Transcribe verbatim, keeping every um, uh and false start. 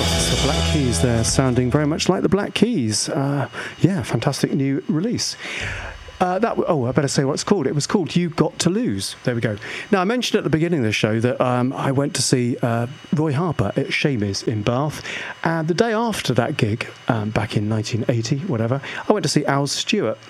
The Black Keys there, sounding very much like the Black Keys. Uh, yeah, fantastic new release. Uh, that oh, I better say what it's called. It was called You Got to Lose. There we go. Now, I mentioned at the beginning of the show that um, I went to see uh, Roy Harper at Shamies in Bath, and the day after that gig, um, back in nineteen eighty, whatever, I went to see Al Stewart